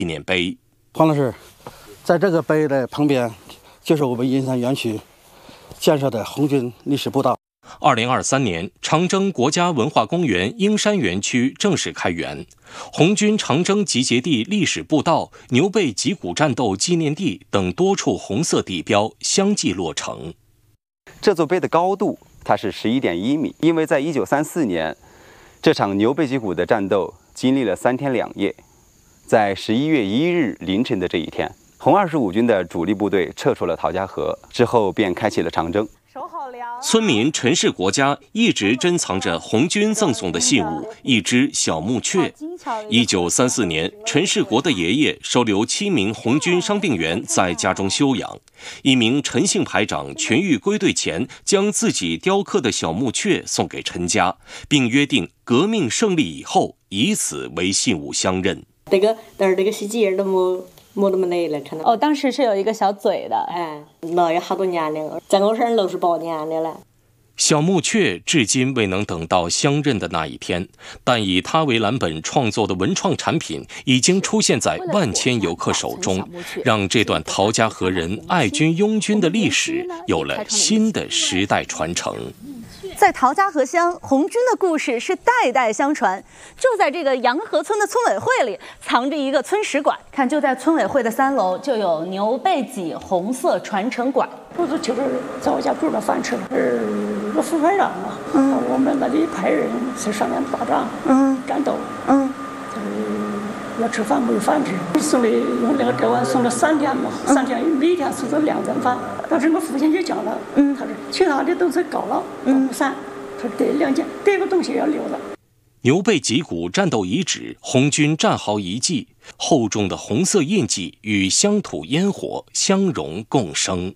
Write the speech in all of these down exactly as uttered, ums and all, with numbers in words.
纪念碑。 黄老师，在这个碑的旁边，就是我们阴山园区建设的红军历史步道。 二零二三年，长征国家文化公园鹰山园区正式开园，红军长征集结地历史步道、牛背脊骨战斗纪念地等多处红色地标相继落成。 这座碑的高度它是十一点一米，因为在一九三四年，这场牛背脊骨的战斗经历了三天两夜，在十一月一日凌晨的这一天，红二十五军的主力部队撤出了陶家河，之后便开启了长征。 村民陈氏国家一直珍藏着红军赠送的信物一只小木雀。一九三四年，陈氏国的爷爷收留七名红军伤病员在家中休养。一名陈姓排长痊愈归队前，将自己雕刻的小木雀送给陈家，并约定革命胜利以后以此为信物相认。 这个但是这个细节都没没那么累了，可能。 哦，当时是有一个小嘴的， 哎，那也好多年了，在我身上六十八年的了。 小木雀至今未能等到相认的那一天，但以它为蓝本创作的文创产品已经出现在万千游客手中，让这段陶家河人爱军拥军的历史有了新的时代传承。 在陶家河乡，红军的故事是代代相传。就在这个杨河村的村委会里，藏着一个村史馆。看，就在村委会的三楼，就有牛背脊红色传承馆。 不是，就是在我家住着饭吃，是个副排长啊。嗯，我们那里派人在上面打仗，嗯，战斗，嗯，就是要吃饭没有饭吃，送的用那个这碗送了三天嘛，三天每天送了两顿饭。当时我父亲就讲了，嗯，他说其他的都是搞了，嗯，不散，他说这两件这个东西要留着。 牛背脊骨战斗遗址、红军战壕遗迹，厚重的红色印记与乡土烟火相融共生。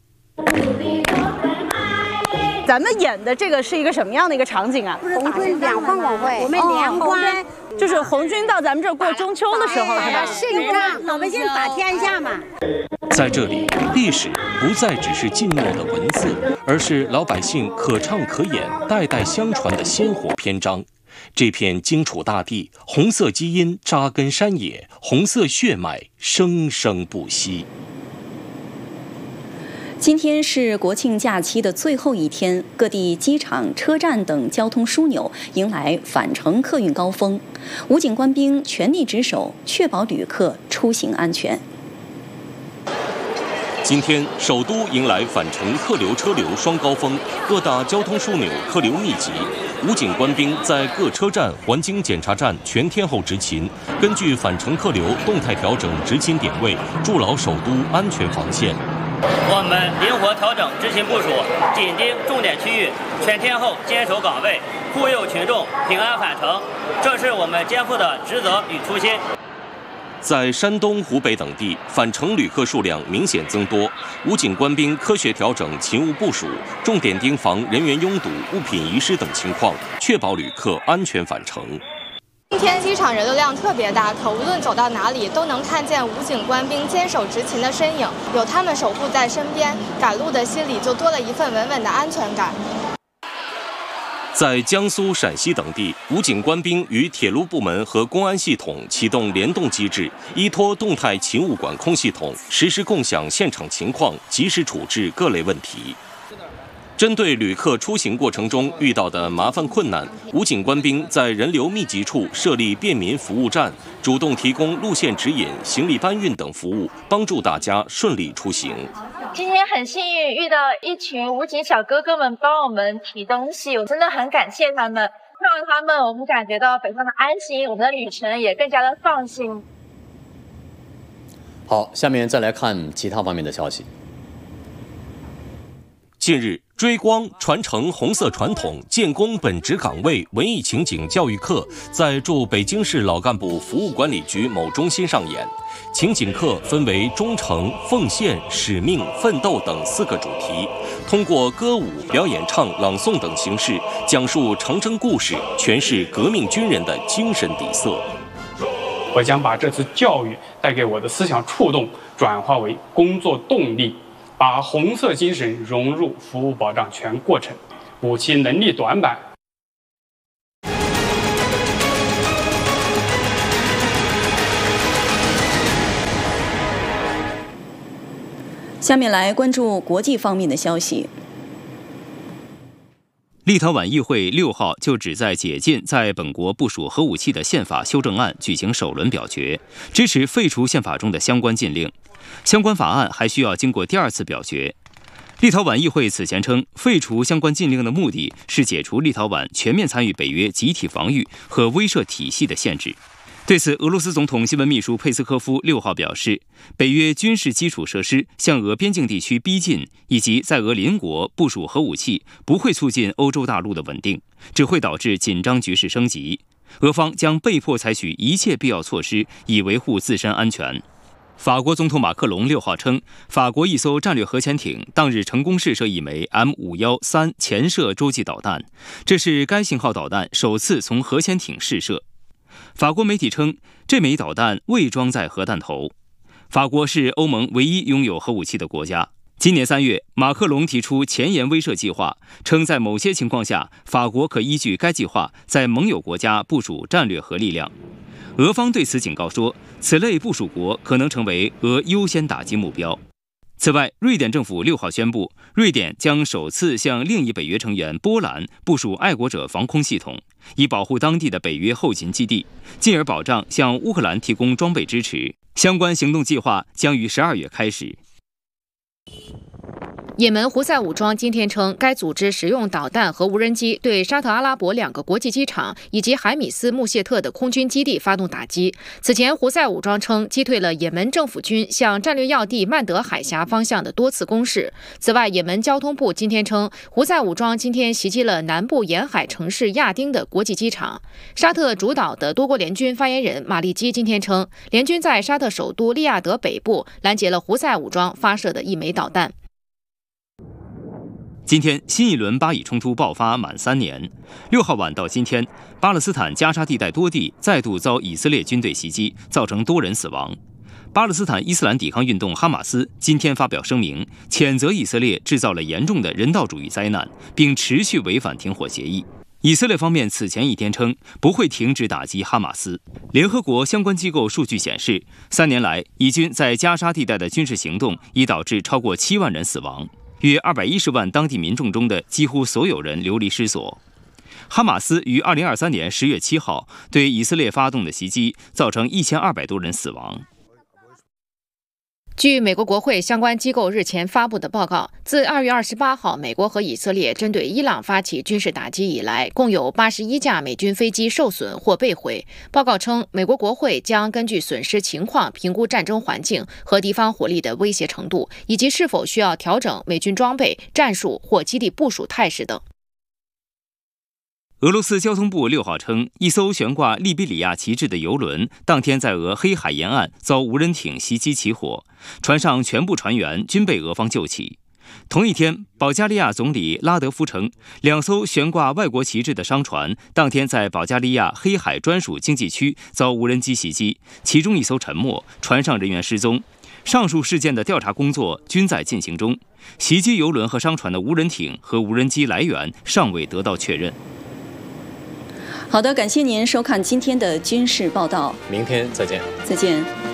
咱们演的这个是一个什么样的一个场景啊？ 红军联欢晚会，我们联欢、哦、 就是红军到咱们这儿过中秋的时候，是吧？ 胜仗，老百姓打天下嘛。 在这里，历史不再只是静默的文字，而是老百姓可唱可演、代代相传的鲜活篇章。这片荆楚大地，红色基因扎根山野，红色血脉生生不息。 今天是国庆假期的最后一天，各地机场、车站等交通枢纽迎来返程客运高峰，武警官兵全力值守，确保旅客出行安全。 今天，首都迎来返程客流车流双高峰，各大交通枢纽客流密集。武警官兵在各车站、环境检查站全天候执勤，根据返程客流动态调整执勤点位，筑牢首都安全防线。 我们灵活调整执勤部署，紧盯重点区域，全天候坚守岗位，护佑群众平安返程，这是我们肩负的职责与初心。 在山东、湖北等地，返程旅客数量明显增多，武警官兵科学调整勤务部署，重点盯防人员拥堵、物品遗失等情况，确保旅客安全返程。 今天机场人流量特别大，可无论走到哪里都能看见武警官兵坚守执勤的身影，有他们守护在身边，赶路的心里就多了一份稳稳的安全感。 在江苏、陕西等地，武警官兵与铁路部门和公安系统启动联动机制，依托动态勤务管控系统，实时共享现场情况，及时处置各类问题。针对旅客出行过程中遇到的麻烦困难，武警官兵在人流密集处设立便民服务站，主动提供路线指引、行李搬运等服务，帮助大家顺利出行。 今天很幸运遇到一群武警小哥哥们帮我们提东西，我真的很感谢他们。看到他们，我们感觉到非常的安心，我们的旅程也更加的放心。 好，下面再来看其他方面的消息。 近日，追光传承红色传统，建功本职岗位文艺情景教育课在驻北京市老干部服务管理局某中心上演。情景课分为忠诚、奉献、使命、奋斗等四个主题，通过歌舞、表演唱、朗诵等形式，讲述长征故事，诠释革命军人的精神底色。 我将把这次教育带给我的思想触动转化为工作动力，把红色精神融入服务保障全过程，补齐能力短板。 下面来关注国际方面的消息。 立陶宛议会六号就旨在解禁在本国部署核武器的宪法修正案举行首轮表决，支持废除宪法中的相关禁令。相关法案还需要经过第二次表决。立陶宛议会此前称，废除相关禁令的目的是解除立陶宛全面参与北约集体防御和威慑体系的限制。对此，俄罗斯总统新闻秘书佩斯科夫六号表示，北约军事基础设施向俄边境地区逼近，以及在俄邻国部署核武器，不会促进欧洲大陆的稳定，只会导致紧张局势升级。俄方将被迫采取一切必要措施，以维护自身安全。法国总统马克龙六号称，法国一艘战略核潜艇当日成功试射一枚 M 五一三潜射洲际导弹，这是该型号导弹首次从核潜艇试射。法国媒体称，这枚导弹未装载核弹头。法国是欧盟唯一拥有核武器的国家。今年三月，马克龙提出前沿威慑计划，称在某些情况下，法国可依据该计划在盟友国家部署战略核力量。俄方对此警告说，此类部署国可能成为俄优先打击目标。此外，瑞典政府六号宣布，瑞典将首次向另一北约成员波兰部署爱国者防空系统，以保护当地的北约后勤基地，进而保障向乌克兰提供装备支持。相关行动计划将于十二月开始。 也门胡塞武装今天称，该组织使用导弹和无人机对沙特阿拉伯两个国际机场以及海米斯穆谢特的空军基地发动打击。此前，胡塞武装称击退了也门政府军向战略要地曼德海峡方向的多次攻势。此外，也门交通部今天称，胡塞武装今天袭击了南部沿海城市亚丁的国际机场。沙特主导的多国联军发言人马利基今天称，联军在沙特首都利雅得北部拦截了胡塞武装发射的一枚导弹。 今天，新一轮巴以冲突爆发满三年。六号晚到今天，巴勒斯坦加沙地带多地再度遭以色列军队袭击，造成多人死亡。巴勒斯坦伊斯兰抵抗运动哈马斯今天发表声明，谴责以色列制造了严重的人道主义灾难，并持续违反停火协议。以色列方面此前一天称不会停止打击哈马斯。联合国相关机构数据显示，三年来，以军在加沙地带的军事行动已导致超过七万人死亡。约二百一十万当地民众中的几乎所有人流离失所。哈马斯于二零二三年十月七号对以色列发动的袭击，造成一千二百多人死亡。 据美国国会相关机构日前发布的报告，自二月二十八号美国和以色列针对伊朗发起军事打击以来，共有八十一架美军飞机受损或被毁。报告称，美国国会将根据损失情况评估战争环境和敌方火力的威胁程度，以及是否需要调整美军装备、战术或基地部署态势等。 俄罗斯交通部六号称，一艘悬挂利比里亚旗帜的油轮当天在俄黑海沿岸遭无人艇袭击起火，船上全部船员均被俄方救起。同一天，保加利亚总理拉德夫称，两艘悬挂外国旗帜的商船当天在保加利亚黑海专属经济区遭无人机袭击，其中一艘沉没，船上人员失踪。上述事件的调查工作均在进行中，袭击油轮和商船的无人艇和无人机来源尚未得到确认。 好的，感谢您收看今天的军事报道， 明天再见。 再见。